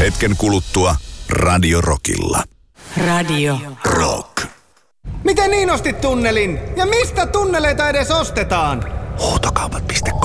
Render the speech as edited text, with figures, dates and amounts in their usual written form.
Hetken kuluttua Radio Rockilla. Radio Rock. Miten niin ostit tunnelin? Ja mistä tunneleita edes ostetaan? Huutokaupat.com